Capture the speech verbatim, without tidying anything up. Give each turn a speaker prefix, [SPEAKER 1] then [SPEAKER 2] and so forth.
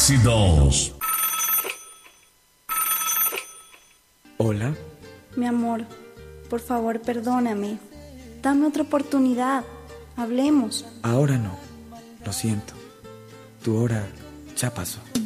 [SPEAKER 1] Éxitos.
[SPEAKER 2] Hola.
[SPEAKER 3] Mi amor, por favor, perdóname. Dame otra oportunidad. Hablemos.
[SPEAKER 2] Ahora no. Lo siento. Tu hora ya pasó.